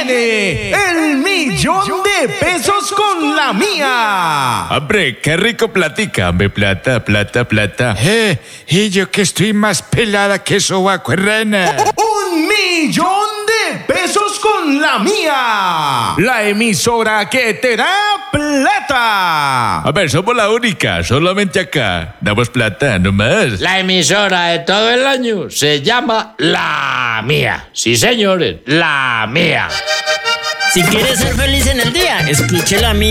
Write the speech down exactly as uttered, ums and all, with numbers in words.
viene el millón de pesos con la mía. Hombre, qué rico platica, hombre, plata, plata, plata. Eh, y yo que estoy más pelada que sobaco, rana. Un millón de pesos con la mía. La emisora que te da plata. A ver, somos la única, solamente acá. Damos plata, no más. La emisora de todo el año se llama La Mía. Sí, señores, La Mía. Si quieres ser feliz en el día, escuche La Mía.